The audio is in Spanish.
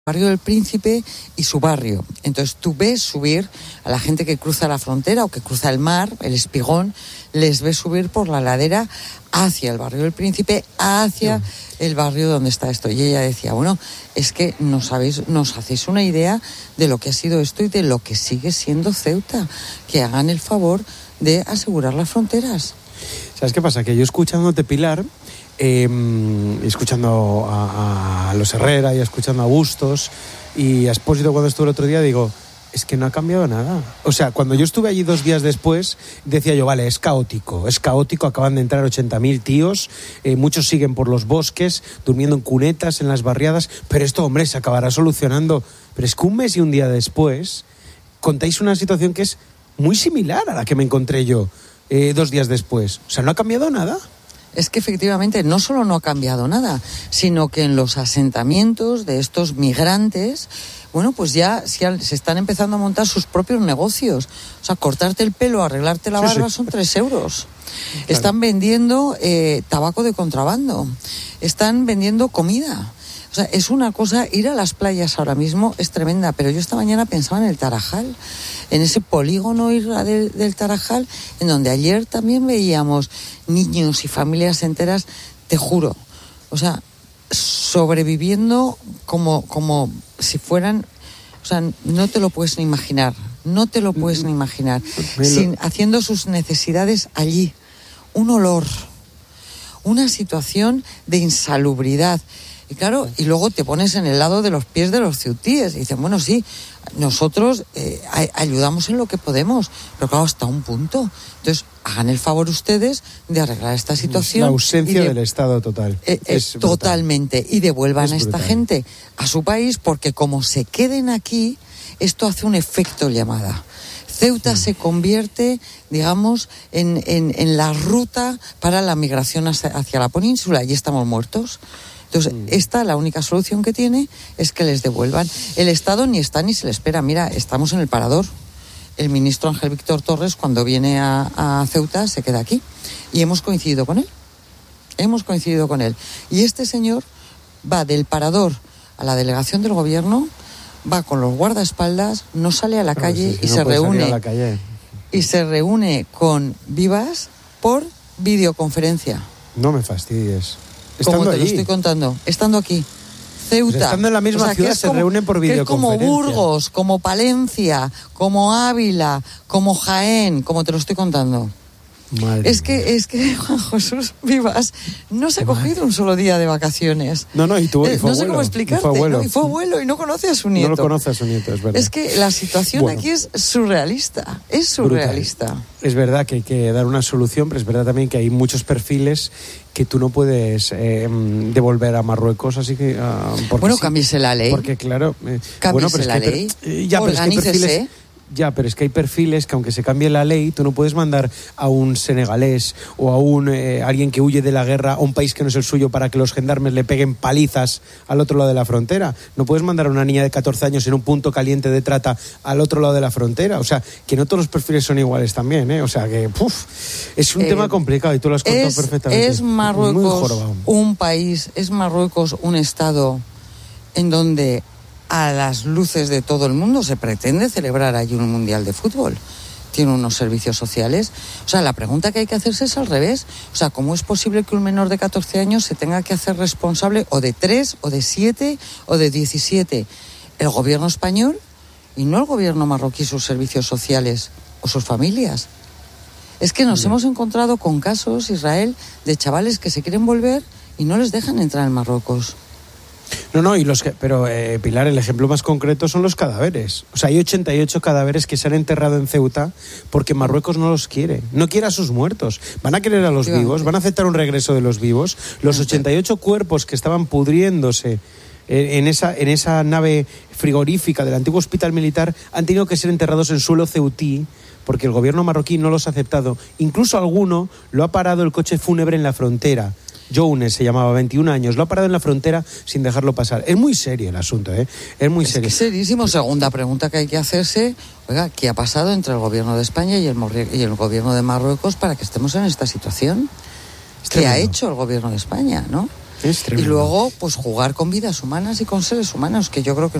Barrio del Príncipe y su barrio. Entonces tú ves subir a la gente que cruza la frontera o que cruza el mar, el Espigón, les ves subir por la ladera hacia el Barrio del Príncipe, hacia el barrio donde está esto. Y ella decía, bueno, es que nos hacéis una idea de lo que ha sido esto y de lo que sigue siendo Ceuta. Que hagan el favor de asegurar las fronteras. ¿Sabes qué pasa? Que yo escuchándote, Pilar, escuchando a los Herrera y escuchando a Bustos y a Espósito cuando estuve el otro día, digo, es que no ha cambiado nada. O sea, cuando yo estuve allí 2 días después, decía yo, vale, es caótico, acaban de entrar 80.000 tíos, muchos siguen por los bosques, durmiendo en cunetas, en las barriadas, pero esto, hombre, se acabará solucionando. Pero es que un mes y un día después, contáis una situación que es muy similar a la que me encontré yo 2 días después. O sea, ¿no ha cambiado nada? Es que efectivamente no solo no ha cambiado nada, sino que en los asentamientos de estos migrantes, bueno, pues ya se están empezando a montar sus propios negocios. O sea, cortarte el pelo, arreglarte la barba son 3 euros. Claro. Están vendiendo tabaco de contrabando. Están vendiendo comida. O sea, es una cosa, ir a las playas ahora mismo es tremenda, pero yo esta mañana pensaba en el Tarajal, en ese polígono isla del Tarajal, en donde ayer también veíamos niños y familias enteras, te juro, o sea, sobreviviendo como si fueran, o sea, no te lo puedes ni imaginar, haciendo sus necesidades allí, un olor, una situación de insalubridad. Y claro, y luego te pones en el lado de los pies de los ceutíes. Y dicen, bueno, sí, nosotros ayudamos en lo que podemos, pero claro, hasta un punto. Entonces, hagan el favor ustedes de arreglar esta situación. La ausencia del Estado total. Totalmente. Y devuelvan a esta gente a su país, porque como se queden aquí, esto hace un efecto llamada. Ceuta se convierte, digamos, en la ruta para la migración hacia la península. Y estamos muertos. Entonces, la única solución que tiene es que les devuelvan. El Estado ni está ni se le espera. Mira, estamos en el Parador. El ministro Ángel Víctor Torres, cuando viene a Ceuta, se queda aquí. Y hemos coincidido con él. Y este señor va del Parador a la delegación del gobierno, va con los guardaespaldas, no sale a la calle y se reúne. Y se reúne con Vivas por videoconferencia. No me fastidies. Como te lo estoy contando, estando aquí, Ceuta. Pues estando en la misma ciudad se reúnen por videoconferencia. Que es como Burgos, como Palencia, como Ávila, como Jaén, como te lo estoy contando. Es que Juan Jesús Vivas no se ha cogido un solo día de vacaciones. No, y fue abuelo. No sé cómo explicarte. Y fue abuelo y no conoce a su nieto. No lo conoce a su nieto, es verdad. Es que la situación aquí es surrealista. Es surrealista. Brutal. Es verdad que hay que dar una solución, pero es verdad también que hay muchos perfiles que tú no puedes devolver a Marruecos, así que... bueno, cámbiese la ley. Porque claro... cámbiese la ley. Organícese. Ya, pero es que hay perfiles que aunque se cambie la ley, tú no puedes mandar a un senegalés o a alguien que huye de la guerra a un país que no es el suyo para que los gendarmes le peguen palizas al otro lado de la frontera. No puedes mandar a una niña de 14 años en un punto caliente de trata al otro lado de la frontera. O sea, que no todos los perfiles son iguales también, ¿eh? O sea, que es un tema complicado y tú lo has contado perfectamente. Es Marruecos un país, es Marruecos un estado en donde a las luces de todo el mundo se pretende celebrar allí un mundial de fútbol. Tiene unos servicios sociales. O sea, la pregunta que hay que hacerse es al revés. O sea, ¿cómo es posible que un menor de 14 años se tenga que hacer responsable o de 3, o de 7, o de 17? El gobierno español y no el gobierno marroquí, sus servicios sociales o sus familias. Es que nos hemos encontrado con casos, Israel, de chavales que se quieren volver y no les dejan entrar en Marruecos. No, pero Pilar, el ejemplo más concreto son los cadáveres. O sea, hay 88 cadáveres que se han enterrado en Ceuta porque Marruecos no los quiere. No quiere a sus muertos. Van a querer a los vivos, van a aceptar un regreso de los vivos. Los 88 cuerpos que estaban pudriéndose en esa nave frigorífica del antiguo hospital militar han tenido que ser enterrados en suelo ceutí porque el gobierno marroquí no los ha aceptado. Incluso alguno lo ha parado el coche fúnebre en la frontera. Jounes se llamaba, 21 años, lo ha parado en la frontera sin dejarlo pasar. Es muy serio el asunto, ¿eh? Es muy serio. Es serísimo. Segunda pregunta que hay que hacerse, oiga, ¿qué ha pasado entre el gobierno de España y el gobierno de Marruecos para que estemos en esta situación? ¿Qué ha hecho el gobierno de España, no? Es tremendo. Y luego, pues jugar con vidas humanas y con seres humanos, que yo creo que